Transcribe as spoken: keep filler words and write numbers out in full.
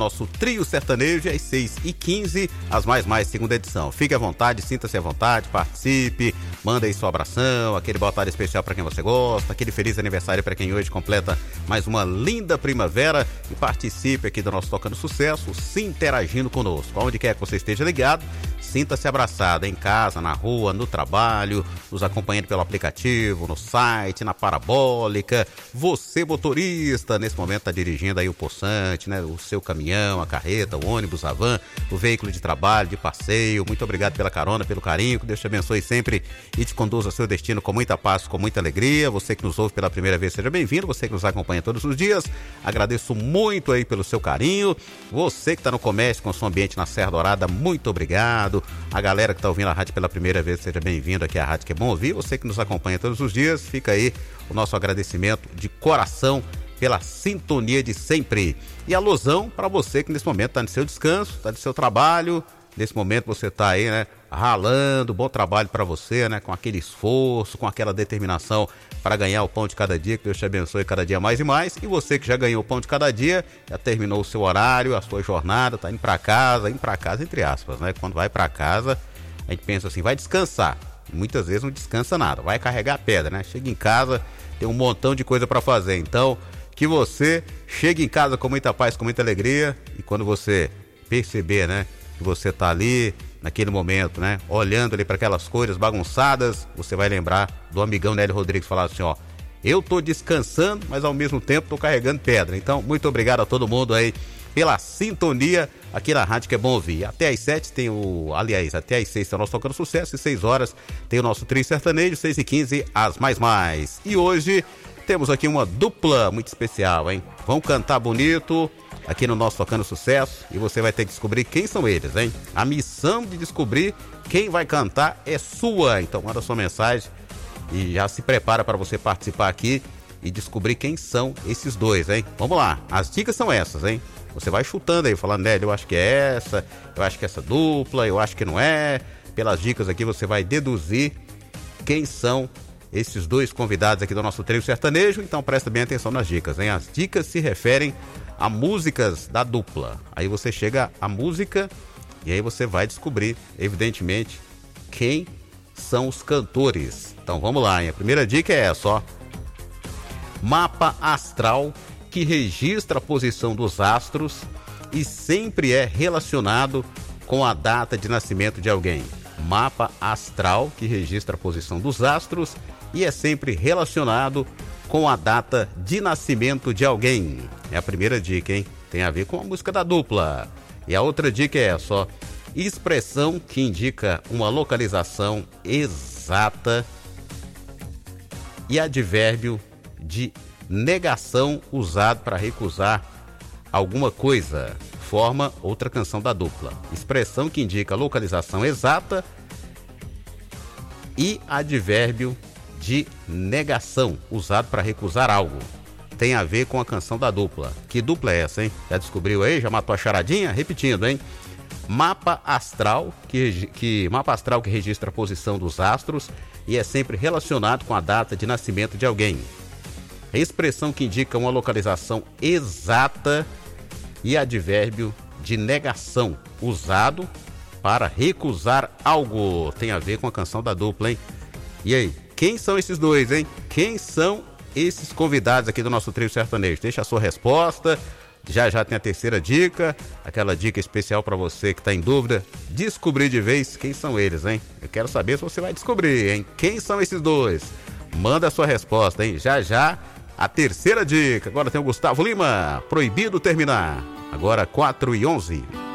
nosso Trio Sertanejo, às seis e quinze, as mais mais, segunda edição. Fique à vontade, sinta-se à vontade, participe, manda aí sua abração, aquele boa tarde especial para quem você gosta, aquele feliz aniversário para quem hoje completa mais uma linda primavera e participe aqui do nosso Tocando Sucesso, se interagindo conosco. Onde quer que você esteja ligado, sinta-se abraçado, em casa, na rua, no trabalho, nos acompanhando pelo aplicativo, no site, na parabólica. Você, motorista, nesse momento está dirigindo aí o poçante, né? O seu caminhão, a carreta, o ônibus, a van, o veículo de trabalho, de passeio. Muito obrigado pela carona, pelo carinho. Que Deus te abençoe sempre e te conduza ao seu destino com muita paz, com muita alegria. Você que nos ouve pela primeira vez, seja bem-vindo. Você que nos acompanha todos os dias, agradeço muito aí pelo seu carinho. Você que está no comércio, com o seu ambiente na Serra Dourada, muito obrigado. A galera que está ouvindo a rádio pela primeira vez, seja bem-vindo aqui à rádio que é bom ouvir. Você que nos acompanha todos os dias, fica aí o nosso agradecimento de coração pela sintonia de sempre. E alusão para você que nesse momento está no seu descanso, está no seu trabalho. Nesse momento você está aí, né, ralando, bom trabalho para você, né, com aquele esforço, com aquela determinação para ganhar o pão de cada dia, que Deus te abençoe cada dia mais e mais. E você que já ganhou o pão de cada dia, já terminou o seu horário, a sua jornada, tá indo para casa, indo para casa entre aspas, né, quando vai para casa, a gente pensa assim, vai descansar, e muitas vezes não descansa nada, vai carregar pedra, né, chega em casa, tem um montão de coisa para fazer, então que você chegue em casa com muita paz, com muita alegria, e quando você perceber, né, que você tá ali naquele momento, né, olhando ali para aquelas coisas bagunçadas, você vai lembrar do amigão Nélio Rodrigues falar assim, ó, eu tô descansando, mas ao mesmo tempo tô carregando pedra. Então, muito obrigado a todo mundo aí pela sintonia aqui na rádio que é bom ouvir. Até às sete tem o, aliás, até às seis tem o nosso Tocando Sucesso, e seis horas tem o nosso Trio Sertanejo, seis e quinze as mais mais. E hoje temos aqui uma dupla muito especial, hein? Vão cantar bonito aqui no nosso Tocando Sucesso e você vai ter que descobrir quem são eles, hein? A missão de descobrir quem vai cantar é sua, então manda sua mensagem e já se prepara para você participar aqui e descobrir quem são esses dois, hein? Vamos lá, as dicas são essas, hein? Você vai chutando aí, falando, né, eu acho que é essa, eu acho que é essa dupla, eu acho que não é. Pelas dicas aqui você vai deduzir quem são esses dois convidados aqui do nosso Trio Sertanejo, então presta bem atenção nas dicas, hein? As dicas se referem a músicas da dupla. Aí você chega à música e aí você vai descobrir, evidentemente, quem são os cantores. Então vamos lá, hein? A primeira dica é essa, ó. Mapa astral que registra a posição dos astros e sempre é relacionado com a data de nascimento de alguém. Mapa astral que registra a posição dos astros e é sempre relacionado com a data de nascimento de alguém. É a primeira dica, hein? Tem a ver com a música da dupla. E a outra dica é essa, ó. Expressão que indica uma localização exata e advérbio de negação usado para recusar alguma coisa. Forma outra canção da dupla. Expressão que indica localização exata e advérbio de negação, usado para recusar algo. Tem a ver com a canção da dupla. Que dupla é essa, hein? Já descobriu aí? Já matou a charadinha? Repetindo, hein? Mapa astral, que, que, mapa astral que registra a posição dos astros e é sempre relacionado com a data de nascimento de alguém. A expressão que indica uma localização exata e advérbio de negação, usado para recusar algo. Tem a ver com a canção da dupla, hein? E aí? Quem são esses dois, hein? Quem são esses convidados aqui do nosso Trio Sertanejo? Deixa a sua resposta. Já já tem a terceira dica, aquela dica especial para você que está em dúvida. Descobrir de vez quem são eles, hein? Eu quero saber se você vai descobrir, hein? Quem são esses dois? Manda a sua resposta, hein? Já já a terceira dica. Agora tem o Gustavo Lima, Proibido Terminar. Agora quatro e onze.